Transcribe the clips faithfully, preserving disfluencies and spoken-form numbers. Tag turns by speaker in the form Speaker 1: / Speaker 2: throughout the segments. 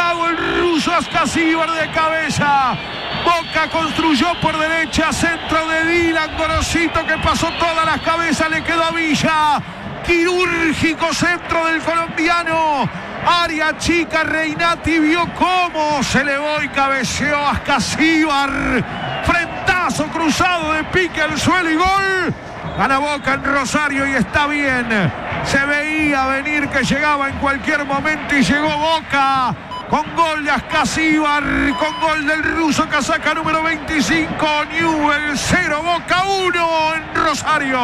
Speaker 1: Thiago el ruso Ascasíbar de cabeza. Boca construyó por derecha, centro de Dylan Gorosito que pasó todas las cabezas, le quedó a Villa. Quirúrgico centro del colombiano. Área chica, Reinati vio cómo se elevó y cabeceó Ascasíbar. Frentazo cruzado de pique al suelo y gol. Gana Boca en Rosario y está bien. Se veía venir que llegaba en cualquier momento y llegó Boca. Con gol de Ascasíbar, con gol del ruso casaca número veinticinco. Newell's cero, Boca uno en Rosario.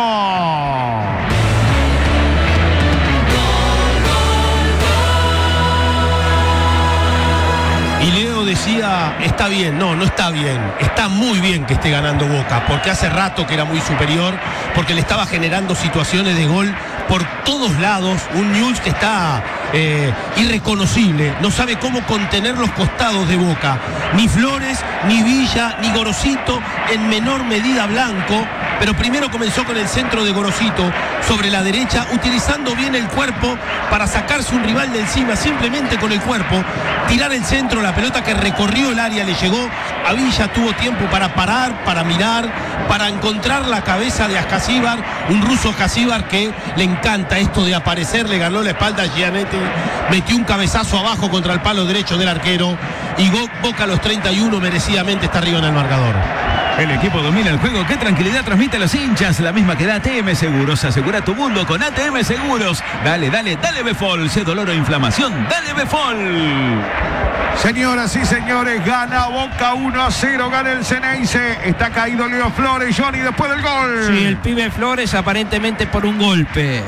Speaker 2: Y Leo decía, está bien, no, no está bien, está muy bien que esté ganando Boca, porque hace rato que era muy superior, porque le estaba generando situaciones de gol por todos lados, un Newell's que está eh, irreconocible, no sabe cómo contener los costados de Boca, ni Flores, ni Villa, ni Gorosito, en menor medida Blanco, pero primero comenzó con el centro de Gorosito sobre la derecha, utilizando bien el cuerpo para sacarse un rival de encima, simplemente con el cuerpo, tirar el centro, la pelota que recorrió el área le llegó a Villa, tuvo tiempo para parar, para mirar, para encontrar la cabeza de Ascasíbar, un ruso Ascasíbar que le encanta esto de aparecer, le ganó la espalda a Gianetti, metió un cabezazo abajo contra el palo derecho del arquero y Boca a los treinta y uno merecidamente está arriba en el marcador.
Speaker 3: El equipo domina el juego. Qué tranquilidad transmite a los hinchas. La misma que da A T M Seguros. Asegura tu mundo con A T M Seguros. Dale, dale, dale Befol. Sé dolor o inflamación. Dale Befol.
Speaker 1: Señoras y señores, gana Boca uno a cero. Gana el Ceneice. Está caído Leo Flores, Johnny, después del gol.
Speaker 4: Sí, el pibe Flores aparentemente por un golpe.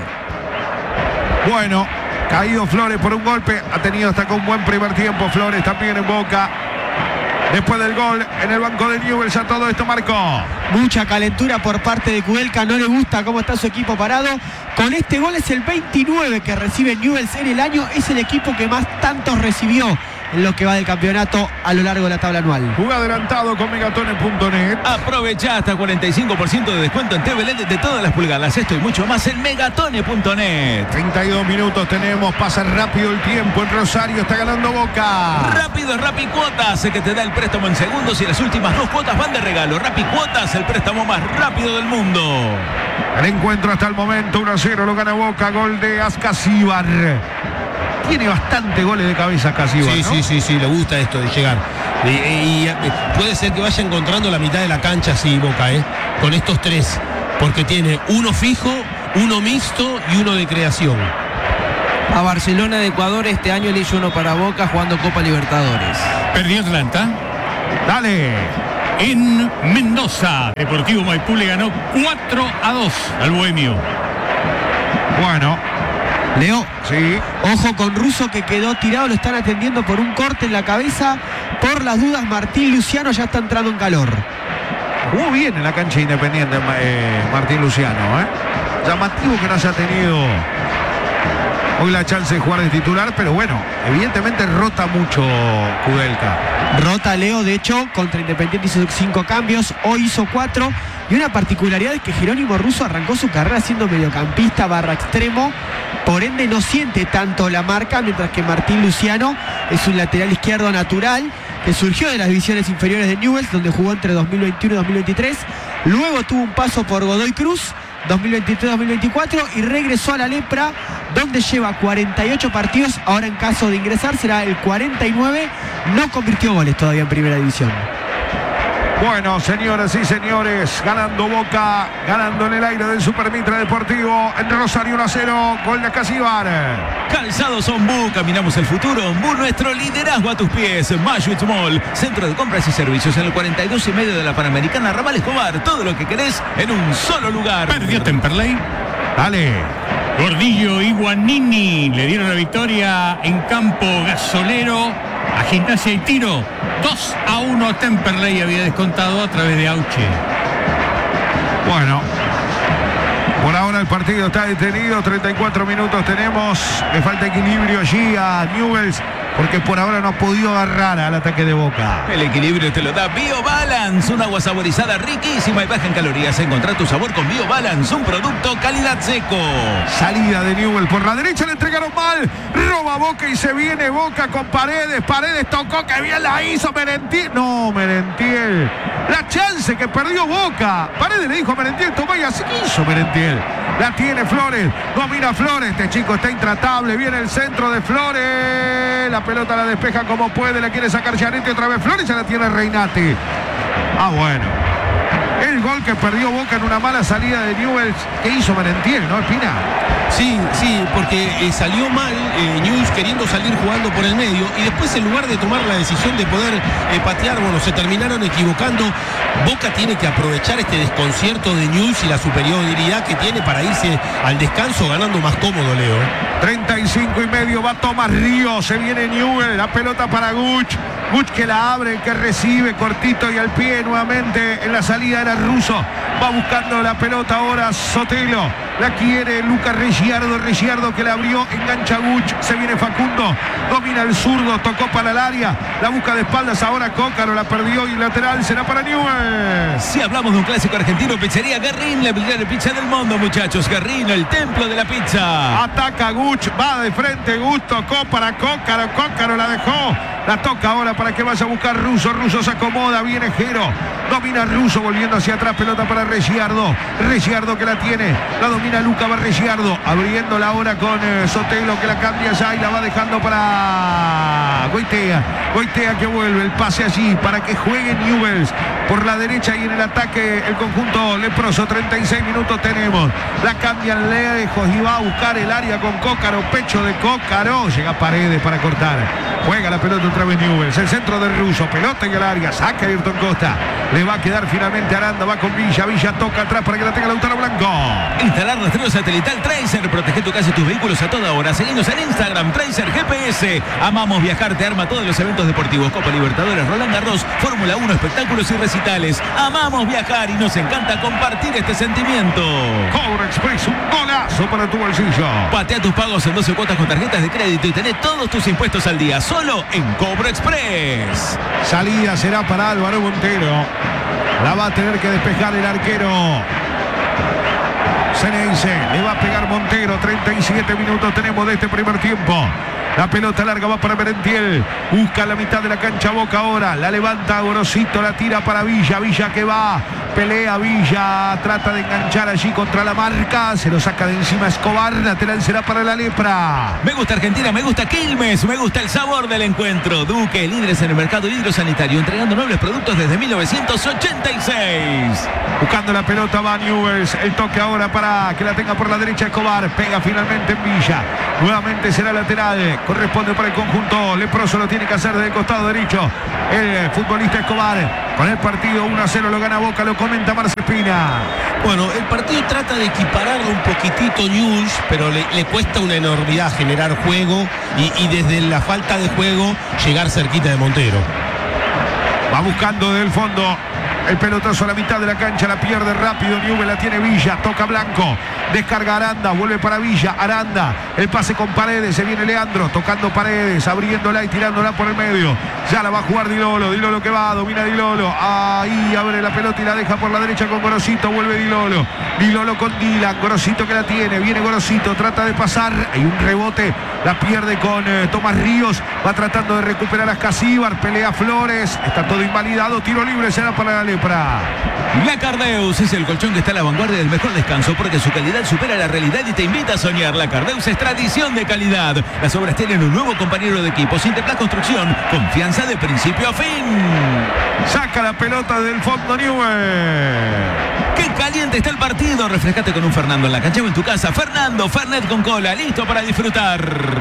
Speaker 1: Bueno, caído Flores por un golpe. Ha tenido hasta con un buen primer tiempo Flores también en Boca. Después del gol en el banco de Newell's, a todo esto marcó.
Speaker 5: Mucha calentura por parte de Kudelka, no le gusta cómo está su equipo parado. Con este gol es el veintinueve que recibe Newell's en el año, es el equipo que más tantos recibió en lo que va del campeonato a lo largo de la tabla anual.
Speaker 1: Juega adelantado con megatone punto net.
Speaker 3: Aprovecha hasta cuarenta y cinco por ciento de descuento en T V L E D de todas las pulgadas. Esto y mucho más en megatone punto net.
Speaker 1: treinta y dos minutos tenemos, pasa rápido el tiempo en Rosario, está ganando Boca.
Speaker 3: Rápido es Rappi Cuotas, que te da el préstamo en segundos y las últimas dos cuotas van de regalo. Rappi Cuotas, el préstamo más rápido del mundo.
Speaker 1: El encuentro hasta el momento uno a cero, lo gana Boca, gol de Ascasíbar. Tiene bastante goles de cabeza Ascasíbar,
Speaker 2: Sí,
Speaker 1: ¿no?
Speaker 2: sí, sí, sí, le gusta esto de llegar. Y, y, y puede ser que vaya encontrando la mitad de la cancha así Boca, ¿eh? Con estos tres, porque tiene uno fijo, uno mixto y uno de creación.
Speaker 4: A Barcelona de Ecuador este año le hizo uno para Boca jugando Copa Libertadores.
Speaker 6: Perdió Atlanta.
Speaker 1: Dale.
Speaker 6: En Mendoza, Deportivo Maipú le ganó cuatro a dos al Bohemio.
Speaker 1: Bueno.
Speaker 5: Leo,
Speaker 1: sí.
Speaker 5: Ojo con Russo que quedó tirado, lo están atendiendo por un corte en la cabeza. Por las dudas, Martín Luciano ya está entrando en calor.
Speaker 1: Jugó bien en la cancha Independiente eh, Martín Luciano, ¿eh? Llamativo que no haya tenido hoy la chance de jugar de titular, pero bueno, evidentemente rota mucho Kudelka.
Speaker 5: Rota Leo, de hecho, contra Independiente hizo cinco cambios, hoy hizo cuatro. Y una particularidad es que Jerónimo Russo arrancó su carrera siendo mediocampista barra extremo, por ende no siente tanto la marca, mientras que Martín Luciano es un lateral izquierdo natural que surgió de las divisiones inferiores de Newell's, donde jugó entre dos mil veintiuno y dos mil veintitrés, luego tuvo un paso por Godoy Cruz dos mil veintitrés dos mil veinticuatro y regresó a la Lepra, donde lleva cuarenta y ocho partidos. Ahora en caso de ingresar será el cuarenta y nueve. No convirtió goles todavía en primera división.
Speaker 1: Bueno, señoras y señores, ganando Boca, ganando en el aire del Super Mitra Deportivo, en Rosario uno a cero, gol de Ascasíbar.
Speaker 3: Calzados Ombú, caminamos el futuro. Ombú, nuestro liderazgo a tus pies. Mayuit Mall, centro de compras y servicios en el cuarenta y dos y medio de la Panamericana, Ramal Escobar. Todo lo que querés en un solo lugar.
Speaker 6: Perdió Temperley.
Speaker 1: Dale.
Speaker 6: Gordillo y Guanini le dieron la victoria en campo gasolero a Gimnasia y Tiro. dos a uno Temperley había descontado a través de Auche.
Speaker 1: Bueno, por ahora el partido está detenido, treinta y cuatro minutos tenemos. Le falta equilibrio allí a Newell's, porque por ahora no ha podido agarrar al ataque de Boca.
Speaker 3: El equilibrio te lo da BioBalance, un agua saborizada riquísima y baja en calorías. Encontrá tu sabor con BioBalance, un producto calidad seco.
Speaker 1: Salida de Newell's por la derecha, le entregaron mal. Roba Boca y se viene Boca con Paredes. Paredes tocó, que bien la hizo Merentiel. No, Merentiel. La chance que perdió Boca. Paredes le dijo a Merentiel, tomá, y así que hizo Merentiel. La tiene Flores, domina Flores. Este chico está intratable. Viene el centro de Flores. La pelota la despeja como puede. La quiere sacar Gianetti otra vez. Flores ya la tiene Reinati. Ah, bueno. El gol que perdió Boca en una mala salida de Newell's. ¿Qué hizo Merentiel, no, Espina?
Speaker 2: Sí, sí, porque eh, salió mal eh, Newell's queriendo salir jugando por el medio y después en lugar de tomar la decisión de poder eh, patear, bueno, se terminaron equivocando. Boca tiene que aprovechar este desconcierto de Newell's y la superioridad que tiene para irse al descanso ganando más cómodo, Leo.
Speaker 1: treinta y cinco y medio, va Tomás Ríos, se viene Newell's, la pelota para Guch. Guch que la abre, que recibe cortito y al pie nuevamente. En la salida era Russo, va buscando la pelota ahora Sotelo, la quiere Lucas Reggiardo, Reggiardo que la abrió, engancha Guch, se viene Facundo, domina el zurdo, tocó para el área, la busca de espaldas ahora Cócaro, la perdió y el lateral será para Newell's.
Speaker 3: Si hablamos de un clásico argentino, Pizzería Guerrín, la primera pizza del mundo, muchachos. Guerrín, el templo de la pizza.
Speaker 1: Ataca Guch, va de frente Guch, tocó para Cócaro, Cócaro la dejó, la toca ahora para que vaya a buscar Russo. Russo se acomoda, viene Jero, domina Russo, volviendo hacia atrás, pelota para Reggiardo. Reggiardo que la tiene, la domina Luca, va Reggiardo, abriéndola ahora con eh, Sotelo que la cambia ya y la va dejando para Goitea. Goitea que vuelve, el pase allí para que juegue Newell's por la derecha y en el ataque el conjunto leproso. Treinta y seis minutos tenemos, la cambian lejos y va a buscar el área con Cócaro, pecho de Cócaro, llega Paredes para cortar, juega la pelota otra vez Newell's, el centro de Russo, pelota en el área, saca Ayrton Costa, le va a quedar finalmente Aranda, va con Villa, Villa toca atrás para que la tenga Lautaro Blanco.
Speaker 3: Instalar rastreo satelital Tracer, protege tu casa y tus vehículos a toda hora. Seguimos en Instagram, Tracer G P S. Amamos viajar, te arma todos los eventos deportivos, Copa Libertadores, Roland Garros, Fórmula uno, espectáculos y recitales. Amamos viajar y nos encanta compartir este sentimiento.
Speaker 1: Cobra Express, un golazo para tu bolsillo.
Speaker 3: Patea tus pagos en doce cuotas con tarjetas de crédito y tené todos tus impuestos al día, solo en Cobra Express.
Speaker 1: Salida será para Álvaro Montero. La va a tener que despejar el arquero Ceneice. Le va a pegar Montero. treinta y siete minutos tenemos de este primer tiempo. La pelota larga va para Merentiel. Busca la mitad de la cancha Boca ahora. La levanta Gorosito, la tira para Villa. Villa que va. Pelea Villa. Trata de enganchar allí contra la marca. Se lo saca de encima Escobar. Lateral será para la Lepra.
Speaker 3: Me gusta Argentina, me gusta Quilmes, me gusta el sabor del encuentro. Duque, líderes en el mercado hidrosanitario, entregando nobles productos desde mil novecientos ochenta y seis.
Speaker 1: Buscando la pelota va Newell's. El toque ahora para que la tenga por la derecha Escobar. Pega finalmente en Villa. Nuevamente será lateral. Corresponde para el conjunto leproso. Lo tiene que hacer desde el costado derecho el futbolista Escobar. Con el partido uno a cero lo gana Boca. Lo comenta Marce Espina.
Speaker 2: Bueno, el partido trata de equipararlo un poquitito Newell's, pero le, le cuesta una enormidad generar juego y, y desde la falta de juego llegar cerquita de Montero.
Speaker 1: Va buscando del fondo. El pelotazo a la mitad de la cancha, la pierde rápido Newell's, la tiene Villa, toca Blanco, descarga Aranda, vuelve para Villa, Aranda, el pase con Paredes, se viene Leandro, tocando Paredes, abriéndola y tirándola por el medio, ya la va a jugar Di Lolo, Di Lolo que va, domina Di Lolo, ahí abre la pelota y la deja por la derecha con Gorosito, vuelve Di Lolo, Di Lolo con Dylan, Gorosito que la tiene, viene Gorosito, trata de pasar, hay un rebote, la pierde con eh, Tomás Ríos, va tratando de recuperar a Escasíbar, pelea Flores, está todo invalidado, tiro libre será para la Lepra.
Speaker 3: La Cardeus es el colchón que está a la vanguardia del mejor descanso porque su calidad supera la realidad y te invita a soñar. La Cardeus es tradición de calidad. Las obras tienen un nuevo compañero de equipo. Sinterplas Construcción, confianza de principio a fin.
Speaker 1: Saca la pelota del fondo Newell's.
Speaker 3: ¡Qué caliente está el partido! Refrescate con un Fernando en la cancha o en tu casa. Fernando, Fernet con cola, listo para disfrutar.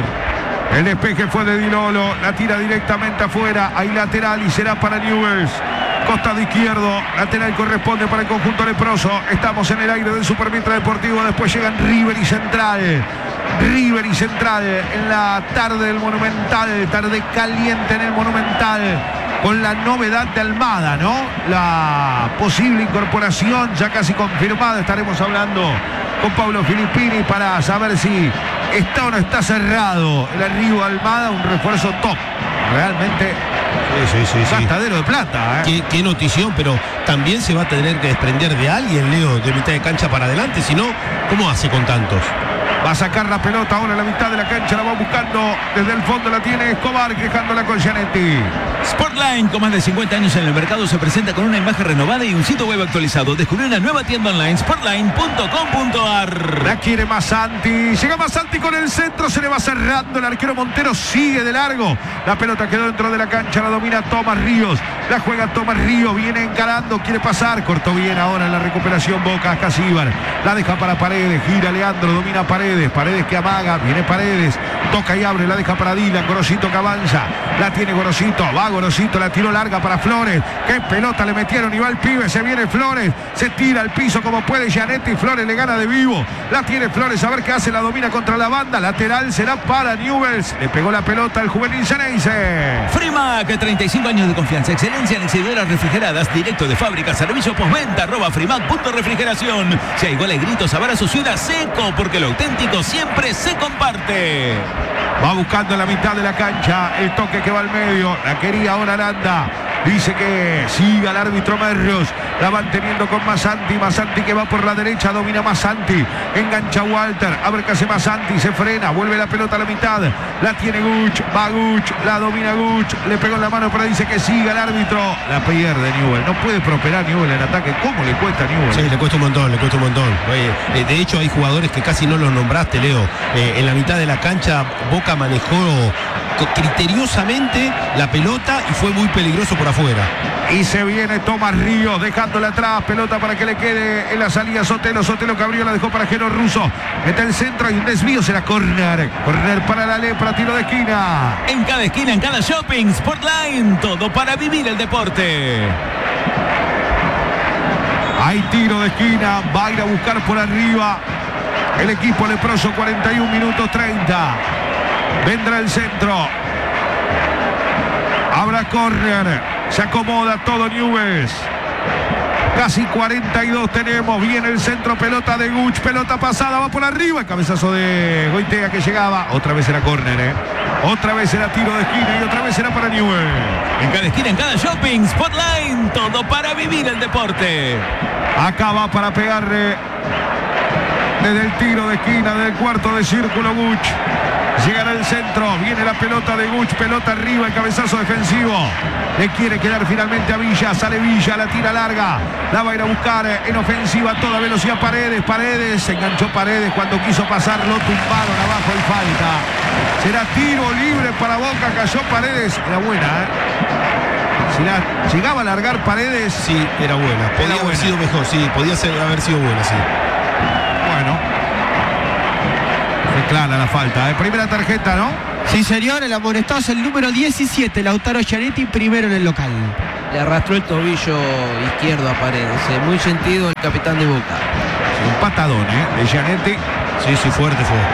Speaker 1: El despeje fue de Di Lolo, la tira directamente afuera, hay lateral y será para Newell's. Costado izquierdo, lateral corresponde para el conjunto leproso. Estamos en el aire del Supermitra Deportivo, después llegan River y Central. River y Central en la tarde del Monumental, tarde caliente en el Monumental. con la novedad de Almada, ¿no? La posible incorporación ya casi confirmada. Estaremos hablando con Pablo Filippini para saber si está o no está cerrado el arribo de Almada, un refuerzo top. Realmente
Speaker 2: sí, sí, sí,
Speaker 1: gastadero de plata, ¿eh?
Speaker 2: Qué, qué notición, pero también se va a tener que desprender de alguien, Leo, de mitad de cancha para adelante, si no, ¿cómo hace con tantos?
Speaker 1: Va a sacar la pelota ahora en la mitad de la cancha, la va buscando desde el fondo, la tiene Escobar, quejándola con Gianetti.
Speaker 3: Sportline, con más de cincuenta años en el mercado, se presenta con una imagen renovada y un sitio web actualizado. Descubrí una nueva tienda online, sportline punto com punto a r.
Speaker 1: La quiere Masanti, llega Masanti con el centro, se le va cerrando, el arquero Montero sigue de largo. La pelota quedó dentro de la cancha, la domina Tomás Ríos, la juega Tomás Ríos, viene encarando, quiere pasar, cortó bien ahora en la recuperación Boca, Casíbar, la deja para Paredes, gira Leandro, domina Paredes. Paredes que amaga, viene Paredes, toca y abre, la deja para Dylan, Gorosito que avanza, la tiene Gorosito, va Gorosito, la tiró larga para Flores, qué pelota le metieron y va el pibe, se viene Flores, se tira al piso como puede Gianetti, Flores le gana de vivo, la tiene Flores, a ver qué hace, la domina contra la banda, lateral será para Newell's, le pegó la pelota al juvenil Ceneice.
Speaker 3: Frimac, treinta y cinco años de confianza, excelencia en exhibidoras refrigeradas, directo de fábrica, servicio postventa, arroba frimac punto refrigeración. Si hay goles, gritos, abrazos, ciudad seco, porque lo auténtico siempre se comparte.
Speaker 1: Va buscando en la mitad de la cancha, el toque que va al medio, la quería ahora Aranda, dice que siga el árbitro Merlos, la van teniendo con Masanti, Masanti que va por la derecha, domina Masanti, engancha Walter, a ver qué hace Masanti, se frena, vuelve la pelota a la mitad, la tiene Guch, va Guch, la domina Guch, le pegó en la mano pero dice que siga el árbitro, la pierde Newell, no puede prosperar Newell en ataque, ¿cómo le cuesta a Newell?
Speaker 2: Sí, le cuesta un montón, le cuesta un montón. Oye, de hecho hay jugadores que casi no los nombraste, Leo, eh, en la mitad de la cancha Boca manejó criteriosamente la pelota y fue muy peligroso por afuera.
Speaker 1: Y se viene Tomás Ríos dejándole atrás, pelota para que le quede en la salida Sotelo, Sotelo que abrió, la dejó para Jero Russo, mete el centro y un desvío, será córner, córner para la Lepra, tiro de esquina.
Speaker 3: En cada esquina, en cada shopping, Sportline, todo para vivir el deporte.
Speaker 1: Hay tiro de esquina, va a ir a buscar por arriba el equipo leproso, cuarenta y un minutos treinta. Vendrá el centro. Habrá córner. Se acomoda todo Newell's. Casi cuarenta y dos tenemos. Viene el centro, pelota de Guch, pelota pasada, va por arriba. El cabezazo de Goitea que llegaba. Otra vez era córner, ¿eh? Otra vez era tiro de esquina y otra vez era para Newell's.
Speaker 3: En cada esquina, en cada shopping, Spotline, todo para vivir el deporte.
Speaker 1: Acá va para pegarle desde el tiro de esquina del cuarto de círculo Guch. Llegará el centro, viene la pelota de Guch, pelota arriba, el cabezazo defensivo. Le quiere quedar finalmente a Villa, sale Villa, la tira larga, la va a ir a buscar en ofensiva a toda velocidad Paredes, Paredes, se enganchó Paredes cuando quiso pasar, lo tumbaron abajo y falta. Será tiro libre para Boca, cayó Paredes, era buena, ¿eh? Si la llegaba a largar Paredes,
Speaker 2: sí, era buena, podía
Speaker 1: era
Speaker 2: haber
Speaker 1: buena.
Speaker 2: sido mejor, sí, podía ser, haber sido buena, sí.
Speaker 1: Bueno. Fue clara la falta, ¿eh? Primera tarjeta, ¿no?
Speaker 5: Sí, señor, el amonestado es el número diecisiete, Lautaro Gianetti, primero en el local.
Speaker 4: Le arrastró el tobillo izquierdo a Paredes. eh, Muy sentido el capitán de Boca.
Speaker 1: Un patadón, ¿eh? De Gianetti.
Speaker 2: Sí, sí, fuerte fue.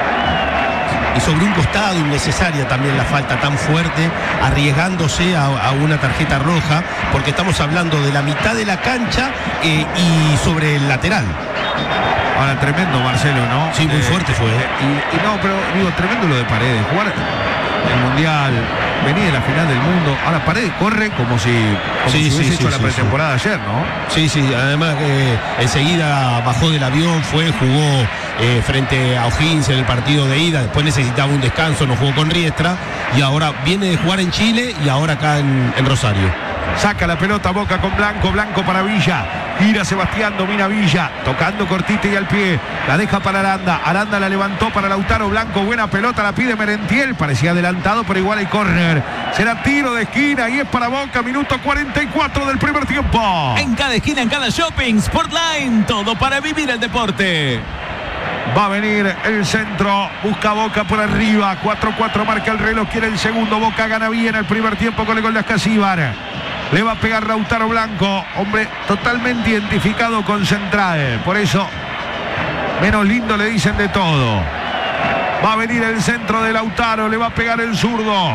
Speaker 2: Y sobre un costado, innecesaria también la falta tan fuerte, arriesgándose a, a una tarjeta roja, porque estamos hablando de la mitad de la cancha eh, y sobre el lateral.
Speaker 1: Ahora tremendo Marcelo, ¿no?
Speaker 2: Sí, muy
Speaker 1: Eh,
Speaker 2: fuerte fue.
Speaker 1: eh, y, y no, pero digo, tremendo lo de Paredes. Jugar el Mundial, venir de la final del mundo. Ahora Paredes corre como si, como
Speaker 2: Sí,
Speaker 1: si
Speaker 2: sí,
Speaker 1: hubiese
Speaker 2: sí,
Speaker 1: hecho la
Speaker 2: sí,
Speaker 1: pretemporada ayer, ¿no?
Speaker 2: Sí, sí, además eh, enseguida bajó del avión, fue, jugó eh, frente a O'Higgins en el partido de ida, después necesitaba un descanso, no jugó con Riestra, y ahora viene de jugar en Chile y ahora acá en, en Rosario.
Speaker 1: Saca la pelota Boca con Blanco, Blanco para Villa, gira Sebastián, domina Villa, tocando cortita y al pie, la deja para Aranda, Aranda la levantó para Lautaro, Blanco, buena pelota, la pide Merentiel, parecía adelantado, pero igual hay córner, será tiro de esquina y es para Boca, minuto cuarenta y cuatro del primer tiempo.
Speaker 3: En cada esquina, en cada shopping, Sportline, todo para vivir el deporte.
Speaker 1: Va a venir el centro, busca Boca por arriba, cuatro cuatro marca el reloj, quiere el segundo, Boca gana bien el primer tiempo con el gol de Ascasíbar. Le va a pegar Lautaro Blanco, hombre totalmente identificado con Central, por eso menos lindo le dicen de todo. Va a venir el centro de Lautaro, le va a pegar el zurdo.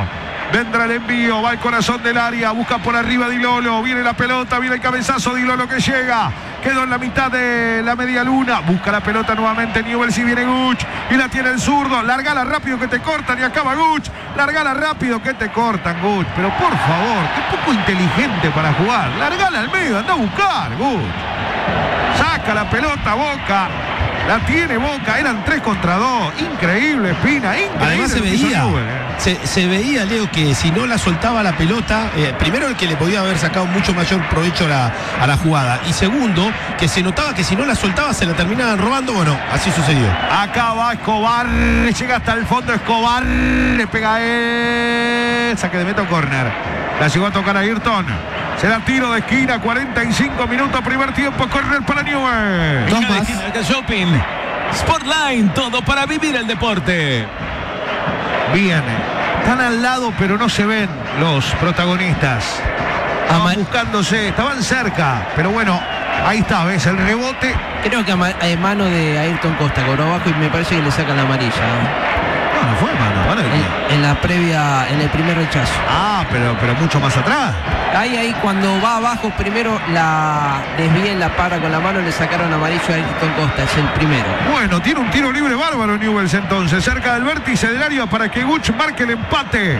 Speaker 1: Vendrá el envío, va al corazón del área, busca por arriba Di Lolo, viene la pelota, viene el cabezazo, Di Lolo que llega, quedó en la mitad de la media luna, busca la pelota nuevamente Newell's y viene Guch, y la tiene el zurdo, largala rápido que te cortan y acaba Guch, largala rápido que te cortan Guch, pero por favor, qué poco inteligente para jugar, largala al medio, anda a buscar Guch, saca la pelota Boca. La tiene Boca, eran tres contra dos. Increíble, Espina, increíble.
Speaker 2: Además se veía,
Speaker 1: Newell, eh.
Speaker 2: se, se veía, Leo, que si no la soltaba la pelota, eh, primero el que le podía haber sacado mucho mayor provecho a la, a la jugada. Y segundo, que se notaba que si no la soltaba se la terminaban robando. Bueno, así sucedió.
Speaker 1: Acá va Escobar, llega hasta el fondo Escobar, le pega a él. Saque de meta o córner. La llegó a tocar a Ayrton. Será tiro de esquina, cuarenta y cinco minutos, primer tiempo, córner para Newell.
Speaker 3: Dos más. Shopping, Sportline, todo para vivir el deporte.
Speaker 1: Bien, están al lado pero no se ven los protagonistas. Estaban
Speaker 4: Ama-
Speaker 1: buscándose, estaban cerca, pero bueno, ahí está, ves el rebote.
Speaker 4: Creo que a, ma- a mano de Ayrton Costa cobró abajo y me parece que le sacan la amarilla.
Speaker 1: No, no fue mano, ¿vale?
Speaker 4: En, en la previa, en el primer rechazo.
Speaker 1: Ah, pero, pero mucho más atrás.
Speaker 4: Ahí, ahí, cuando va abajo, primero la desvíen, la para con la mano, le sacaron amarillo a Ayrton Costa, es el primero.
Speaker 1: Bueno, tiene un tiro libre bárbaro Newell's entonces, cerca del vértice del área para que Guch marque el empate.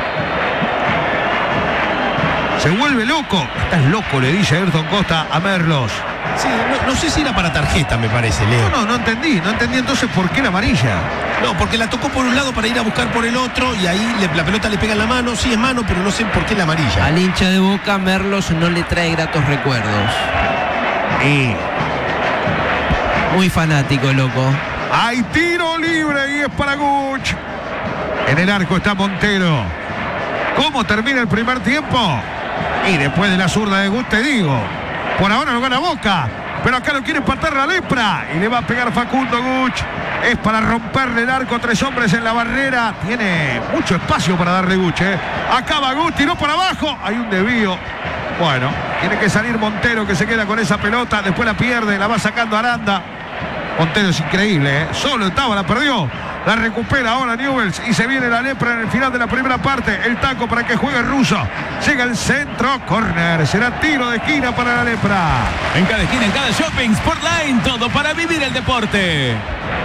Speaker 1: Se vuelve loco. Estás loco, le dice Ayrton Costa a Merlos.
Speaker 2: Sí, no, no sé si era para tarjeta, me parece, Leo.
Speaker 1: No, no, no entendí, no entendí entonces por qué la amarilla.
Speaker 2: No, porque la tocó por un lado para ir a buscar por el otro y ahí le- la pelota le pega en la mano. Sí es mano, pero no sé por qué la amarilla.
Speaker 4: Al hincha de Boca, Merlos no le trae gratos recuerdos.
Speaker 1: Y
Speaker 4: Muy fanático, loco.
Speaker 1: hay tiro libre y es para Guch. En el arco está Montero. ¿Cómo termina el primer tiempo? Y después de la zurda de Guch, te digo, por ahora lo gana Boca, pero acá lo quiere empatar la lepra y le va a pegar Facundo Guch. Es para romperle el arco, tres hombres en la barrera. Tiene mucho espacio para darle Guch, ¿eh? Acaba Guch, tiró para abajo. Hay un desvío. Bueno, tiene que salir Montero que se queda con esa pelota. Después la pierde, la va sacando Aranda. Montero es increíble, ¿eh? Solo estaba, la perdió. La recupera ahora Newell's y se viene la lepra en el final de la primera parte. El taco para que juegue Russo. Llega el centro, córner. Será tiro de esquina para la lepra.
Speaker 3: En cada esquina, en cada shopping, Sportline, todo para vivir el deporte.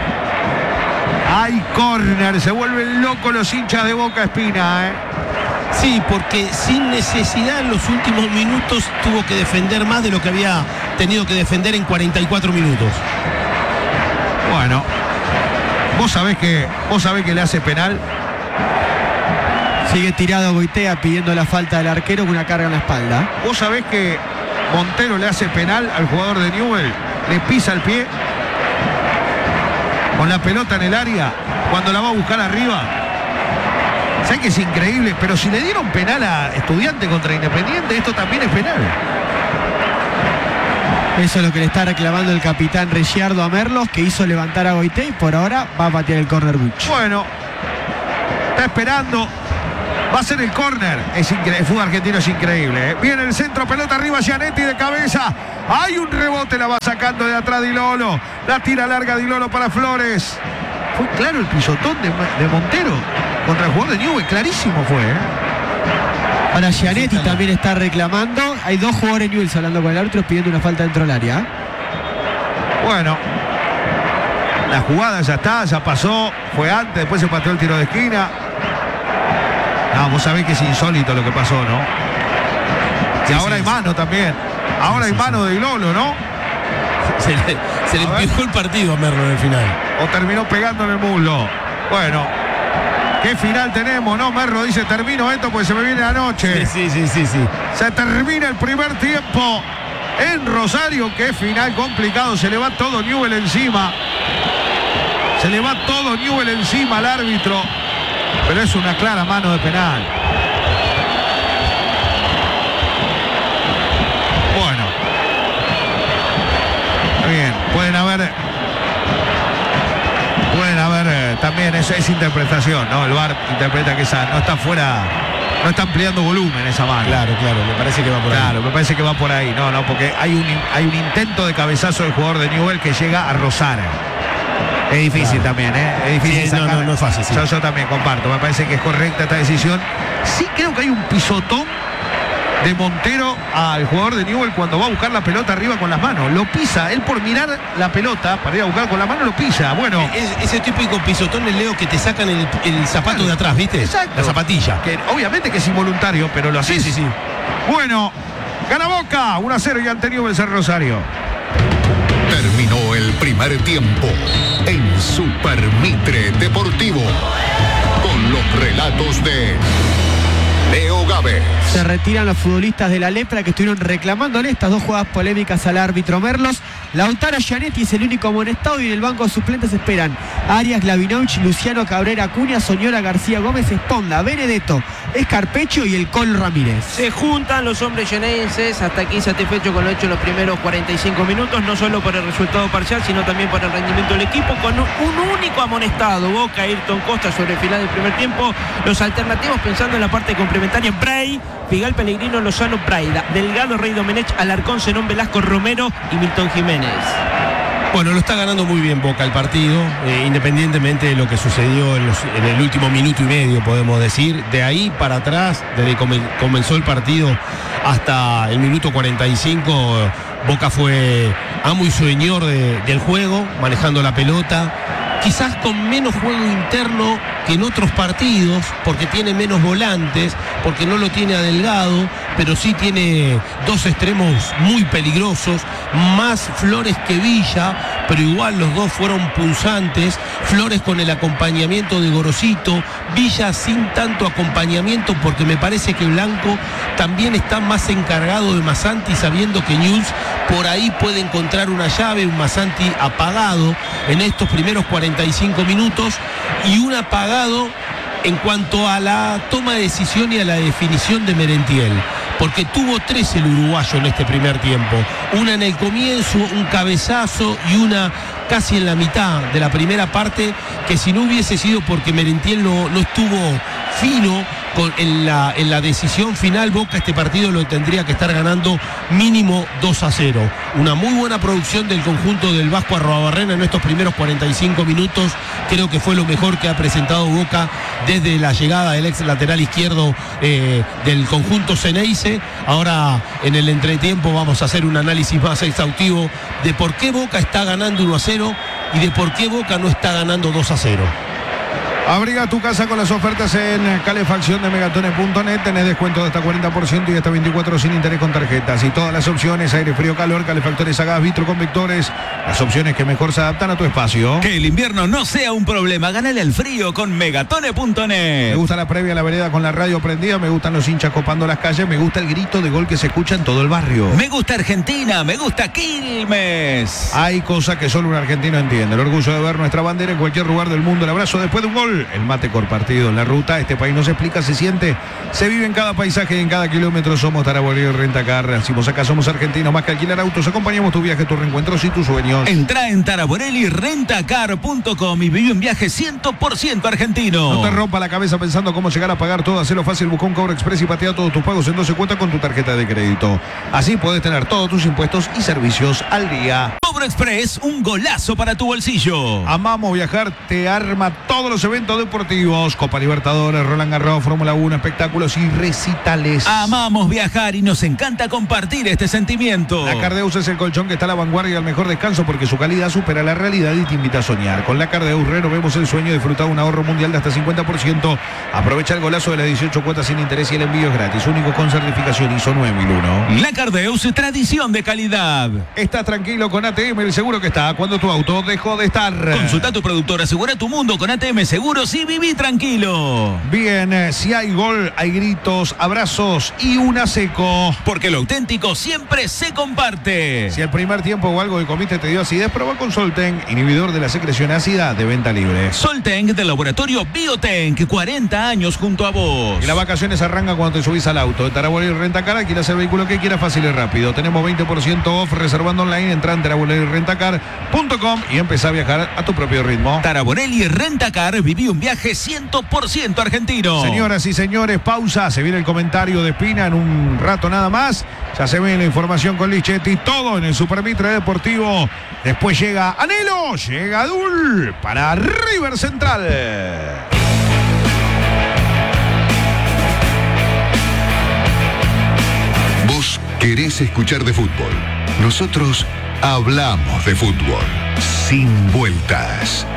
Speaker 1: Hay córner. Se vuelven locos los hinchas de Boca, Espina, ¿eh?
Speaker 2: Sí, porque sin necesidad en los últimos minutos tuvo que defender más de lo que había tenido que defender en cuarenta y cuatro minutos.
Speaker 1: Bueno, vos sabés que, vos sabés que le hace penal.
Speaker 5: Sigue tirado Goitea pidiendo la falta del arquero con una carga en la espalda.
Speaker 1: Vos sabés que Montero le hace penal al jugador de Newell. Le pisa el pie con la pelota en el área cuando la va a buscar arriba. Sé que es increíble, pero si le dieron penal a Estudiante contra Independiente, esto también es penal.
Speaker 5: Eso es lo que le está reclamando el capitán Ricciardo a Merlos, que hizo levantar a Goitea y por ahora va a patear el córner Guch.
Speaker 1: Bueno, está esperando. Va a ser el córner. Es increíble. El fútbol argentino es increíble, ¿eh? Viene el centro, pelota arriba, Gianetti de cabeza. Hay un rebote, la va sacando de atrás Di Lolo. La tira larga Di Lolo para Flores. Fue claro el pisotón de, de Montero contra el jugador de Newell. Clarísimo fue, ¿eh?
Speaker 5: Ahora Gianetti también está reclamando. Hay dos jugadores Newell's hablando con el árbitro pidiendo una falta dentro del área.
Speaker 1: Bueno, la jugada ya está, ya pasó. Fue antes, después se pateó el tiro de esquina. No, vos sabés que es insólito lo que pasó, ¿no? Y
Speaker 2: Sí,
Speaker 1: ahora
Speaker 2: sí,
Speaker 1: hay
Speaker 2: sí.
Speaker 1: mano también. Ahora
Speaker 2: Sí,
Speaker 1: hay
Speaker 2: sí,
Speaker 1: mano de Lolo, ¿no?
Speaker 2: Se le, se le
Speaker 1: A ver.
Speaker 2: empujó el partido a Merlo en el final.
Speaker 1: O terminó pegando en el muslo. Bueno, ¿qué final tenemos, no? Merlo dice, termino esto porque se me viene la noche.
Speaker 2: Sí, sí, sí, sí, sí.
Speaker 1: Se termina el primer tiempo en Rosario. Qué final complicado. Se le va todo Newell encima. Se le va todo Newell encima al árbitro. Pero es una clara mano de penal. Bueno. Bien, pueden haber... Pueden haber eh, también, es, es interpretación, ¿no? El V A R interpreta que esa no está fuera, no está ampliando volumen esa mano.
Speaker 2: Claro, claro, me parece que va por ahí.
Speaker 1: Claro, me parece que va por ahí. No, no, porque hay un, hay un intento de cabezazo del jugador de Newell que llega a rozar. Es difícil
Speaker 2: Claro.
Speaker 1: también, ¿eh? Es difícil
Speaker 2: Sí, no,
Speaker 1: sacar.
Speaker 2: no, no es fácil, sí.
Speaker 1: Yo, yo también comparto, me parece que es correcta esta decisión. Sí creo que hay un pisotón de Montero al jugador de Newell cuando va a buscar la pelota arriba con las manos. Lo pisa, él por mirar la pelota para ir a buscar con la mano lo pisa. Bueno,
Speaker 2: Es, ese típico pisotones, Leo, que te sacan el, el zapato de atrás, ¿viste?
Speaker 1: exacto.
Speaker 2: La zapatilla.
Speaker 1: Que obviamente que es involuntario, pero lo hace.
Speaker 2: Sí, sí, sí.
Speaker 1: Bueno, gana Boca, uno a cero y ante Newell's en Rosario.
Speaker 7: Terminó el primer tiempo en Super Mitre Deportivo con los relatos de Leo Gávez.
Speaker 5: Se retiran los futbolistas de la Lepra que estuvieron reclamándole estas dos jugadas polémicas al árbitro Merlos. Lautaro Gianetti es el único amonestado y en el banco de suplentes esperan Arias, Glavinovich, Luciano Cabrera, Acuña, Soñora, García Gómez, Esponda, Benedetto, Escarpecho y el Col Ramírez.
Speaker 4: Se juntan los hombres llenenses, hasta aquí satisfecho con lo hecho en los primeros cuarenta y cinco minutos, no solo por el resultado parcial, sino también por el rendimiento del equipo, con un, un único amonestado, Boca, Ayrton Costa sobre el final del primer tiempo. Los alternativos pensando en la parte complementaria, Bray, Figal, Pellegrino, Lozano, Braida, Delgado, Rey Domenech, Alarcón, Zenón, Velasco, Romero y Milton Jiménez.
Speaker 2: Bueno, lo está ganando muy bien Boca el partido, eh, independientemente de lo que sucedió en, los- en el último minuto y medio, podemos decir. De ahí para atrás, desde que come- comenzó el partido hasta el minuto cuarenta y cinco, Boca fue amo y señor de- del juego, manejando la pelota. Quizás con menos juego interno que en otros partidos, porque tiene menos volantes, porque no lo tiene a Delgado, pero sí tiene dos extremos muy peligrosos, más Flores que Villa, pero igual los dos fueron punzantes. Flores con el acompañamiento de Gorosito, Villa sin tanto acompañamiento, porque me parece que Blanco también está más encargado de Masanti, sabiendo que Newell's por ahí puede encontrar una llave, un Masanti apagado en estos primeros cuarenta y cinco minutos y un apagado en cuanto a la toma de decisión y a la definición de Merentiel, porque tuvo tres el uruguayo en este primer tiempo, una en el comienzo, un cabezazo y una casi en la mitad de la primera parte, que si no hubiese sido porque Merentiel no, no estuvo fino con, en, la, en la decisión final, Boca este partido lo tendría que estar ganando mínimo dos a cero. Una muy buena producción del conjunto del Vasco Arruabarrena en estos primeros cuarenta y cinco minutos. Creo que fue lo mejor que ha presentado Boca desde la llegada del ex lateral izquierdo eh, del conjunto Ceneice. Ahora en el entretiempo vamos a hacer un análisis más exhaustivo de por qué Boca está ganando uno a cero y de por qué Boca no está ganando dos a cero.
Speaker 1: Abriga tu casa con las ofertas en calefacción de megatones punto net. Tenés descuento de hasta cuarenta por ciento y hasta veinticuatro sin interés con tarjetas. Y todas las opciones, aire, frío, calor, calefactores a gas, vitroconvectores. Las opciones que mejor se adaptan a tu espacio.
Speaker 3: Que el invierno no sea un problema, ganale al frío con megatone punto net.
Speaker 1: Me gusta la previa a la vereda con la radio prendida. Me gustan los hinchas copando las calles. Me gusta el grito de gol que se escucha en todo el barrio.
Speaker 3: Me gusta Argentina, me gusta Quilmes.
Speaker 1: Hay cosas que solo un argentino entiende. El orgullo de ver nuestra bandera en cualquier lugar del mundo. El abrazo después de un gol. El mate compartido en la ruta. Este país no se explica, se siente. Se vive en cada paisaje y en cada kilómetro. Somos Tarabolí Rentacar. Decimos acá, somos argentinos. Más que alquilar autos, acompañamos tu viaje, tus reencuentros y tus sueños.
Speaker 3: Entra en taraborelli rentacar punto com y vive un viaje cien por ciento argentino.
Speaker 1: No te rompa la cabeza pensando cómo llegar a pagar todo. Hacelo fácil, busca un Cobro Express y patea todos tus pagos en doce cuotas con tu tarjeta de crédito. Así puedes tener todos tus impuestos y servicios al día.
Speaker 3: Cobro Express, un golazo para tu bolsillo.
Speaker 1: Amamos viajar, te arma todos los eventos deportivos. Copa Libertadores, Roland Garros, Fórmula uno, espectáculos y recitales.
Speaker 3: Amamos viajar y nos encanta compartir este sentimiento.
Speaker 1: La Cardeus es el colchón que está a la vanguardia y al mejor descanso porque su calidad supera la realidad y te invita a soñar. Con la Cardeus renovemos el sueño y disfrutar un ahorro mundial de hasta cincuenta por ciento. Aprovecha el golazo de las dieciocho cuotas sin interés y el envío es gratis. Único con certificación I S O nueve mil uno.
Speaker 3: La Cardeus, tradición de calidad.
Speaker 1: Estás tranquilo con A T M, el seguro que está cuando tu auto dejó de estar.
Speaker 3: Consulta a tu productor, asegura tu mundo con A T M Seguros y viví tranquilo.
Speaker 1: Bien, eh, si hay gol, hay gritos, abrazos y una seco.
Speaker 3: Porque lo auténtico siempre se comparte.
Speaker 1: Si el primer tiempo o algo que comiste te dio acidez, prueba con Solten, inhibidor de la secreción ácida de venta libre.
Speaker 3: Soltank del laboratorio Biotank, cuarenta años junto a vos.
Speaker 1: Y las vacaciones arrancan cuando te subís al auto. De Tarabolí Rentacar, alquilas el vehículo que quieras, fácil y rápido. Tenemos veinte por ciento off reservando online. Entra en tarabolí Taraborelli Rentacar punto com y empezá a viajar a tu propio ritmo.
Speaker 3: Taraborelli Rentacar, viví un viaje cien por ciento argentino.
Speaker 1: Señoras y señores, pausa. Se viene el comentario de Espina en un rato nada más. Ya se ve la información con Lichetti. Todo en el Supermitre Deportivo. Después llega Anhelo, llega Dul para River Central.
Speaker 7: Vos querés escuchar de fútbol. Nosotros hablamos de fútbol. Sin vueltas.